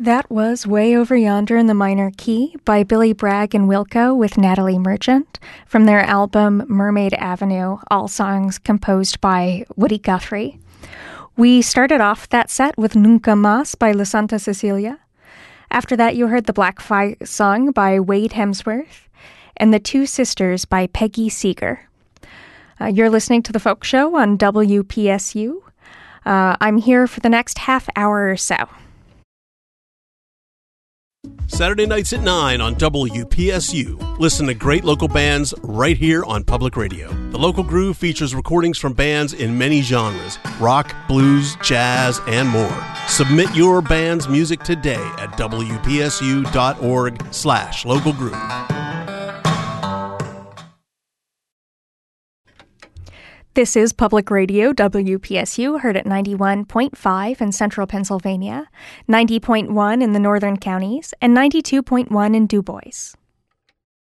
That was Way Over Yonder in the Minor Key by Billy Bragg and Wilco with Natalie Merchant from their album Mermaid Avenue, all songs composed by Woody Guthrie. We started off that set with Nunca Más by La Santa Cecilia. After that, you heard the Black Flag song by Wade Hemsworth and The Two Sisters by Peggy Seeger. You're listening to The Folk Show on WPSU. I'm here for the next half hour or so. Saturday nights at 9 on WPSU. Listen to great local bands right here on Public Radio. The Local Groove features recordings from bands in many genres: rock, blues, jazz, and more. Submit your band's music today at wpsu.org/localgroove. This is Public Radio, WPSU, heard at 91.5 in central Pennsylvania, 90.1 in the northern counties, and 92.1 in Du Bois.